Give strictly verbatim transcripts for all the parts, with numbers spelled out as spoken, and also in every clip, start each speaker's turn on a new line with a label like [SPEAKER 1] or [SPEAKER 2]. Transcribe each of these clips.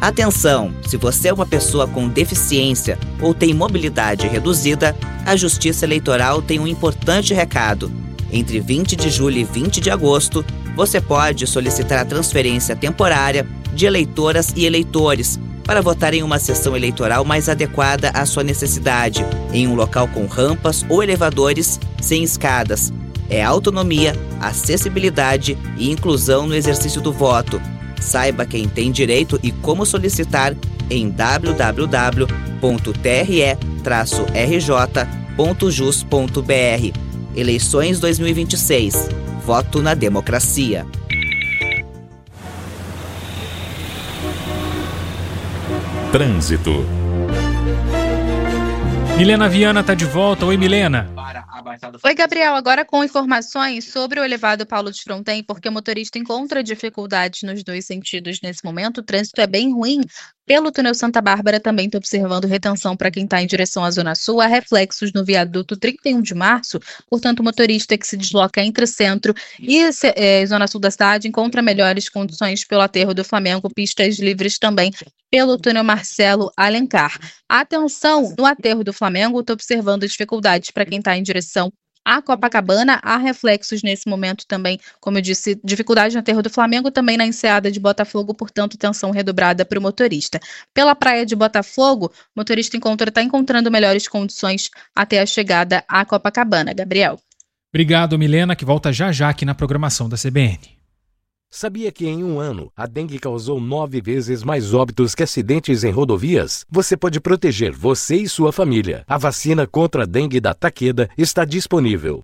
[SPEAKER 1] Atenção! Se você é uma pessoa com deficiência ou tem mobilidade reduzida, a Justiça Eleitoral tem um importante recado. Entre vinte de julho e vinte de agosto, você pode solicitar a transferência temporária de eleitoras e eleitores para votar em uma sessão eleitoral mais adequada à sua necessidade, em um local com rampas ou elevadores sem escadas. É autonomia, acessibilidade e inclusão no exercício do voto. Saiba quem tem direito e como solicitar em w w w ponto t r e traço r j ponto jus ponto b r. Eleições dois mil e vinte e seis. Voto na democracia.
[SPEAKER 2] Trânsito.
[SPEAKER 3] Milena Viana está de volta. Oi, Milena.
[SPEAKER 4] Oi, Gabriel. Agora com informações sobre o elevado Paulo de Fronten, porque o motorista encontra dificuldades nos dois sentidos nesse momento. O trânsito é bem ruim. Pelo túnel Santa Bárbara também estou observando retenção para quem está em direção à Zona Sul. Há reflexos no viaduto trinta e um de março. Portanto, o motorista que se desloca entre centro e é, Zona Sul da cidade encontra melhores condições pelo aterro do Flamengo. Pistas livres também pelo túnel Marcelo Alencar. Atenção, no aterro do Flamengo, estou observando dificuldades para quem está em direção a Copacabana. Há reflexos nesse momento também, como eu disse, dificuldade no aterro do Flamengo, também na enseada de Botafogo, portanto, tensão redobrada para o motorista. Pela praia de Botafogo, o motorista encontra, está encontrando melhores condições até a chegada a Copacabana. Gabriel.
[SPEAKER 3] Obrigado, Milena, que volta já já aqui na programação da C B N.
[SPEAKER 5] Sabia que em um ano a dengue causou nove vezes mais óbitos que acidentes em rodovias? Você pode proteger você e sua família. A vacina contra a dengue da Takeda está disponível.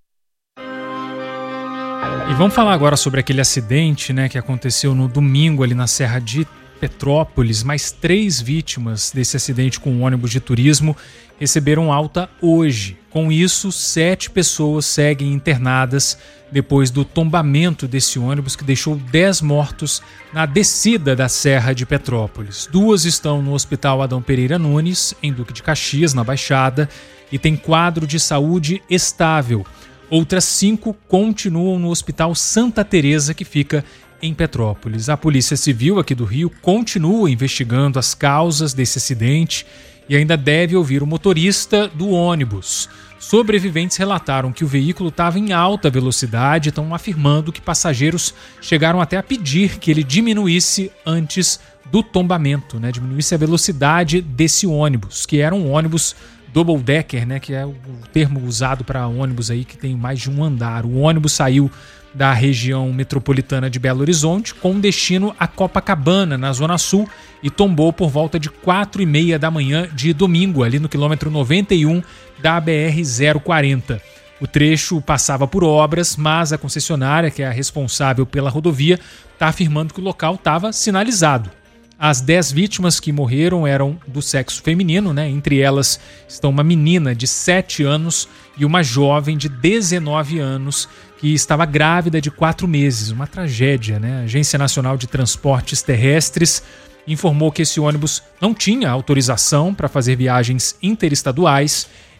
[SPEAKER 3] E vamos falar agora sobre aquele acidente, né, que aconteceu no domingo ali na Serra de Petrópolis. Mais três vítimas desse acidente com um ônibus de turismo receberam alta hoje. Com isso, sete pessoas seguem internadas depois do tombamento desse ônibus que deixou dez mortos na descida da Serra de Petrópolis. Duas estão no Hospital Adão Pereira Nunes, em Duque de Caxias, na Baixada, e tem quadro de saúde estável. Outras cinco continuam no Hospital Santa Teresa, que fica em Petrópolis. A Polícia Civil aqui do Rio continua investigando as causas desse acidente e ainda deve ouvir o motorista do ônibus. Sobreviventes relataram que o veículo estava em alta velocidade e estão afirmando que passageiros chegaram até a pedir que ele diminuísse antes do tombamento, né? Diminuísse a velocidade desse ônibus, que era um ônibus double decker, né? Que é o termo usado para ônibus aí que tem mais de um andar. O ônibus saiu da região metropolitana de Belo Horizonte com destino a Copacabana, na Zona Sul, e tombou por volta de quatro e meia da manhã de domingo, ali no quilômetro noventa e um da B R zero quarenta. O trecho passava por obras, mas a concessionária, que é a responsável pela rodovia, está afirmando que o local estava sinalizado. As dez vítimas que morreram eram do sexo feminino, né? Entre elas estão uma menina de sete anos e uma jovem de dezenove anos que estava grávida de quatro meses. Uma tragédia, né? A Agência Nacional de Transportes Terrestres informou que esse ônibus não tinha autorização para fazer viagens interestaduais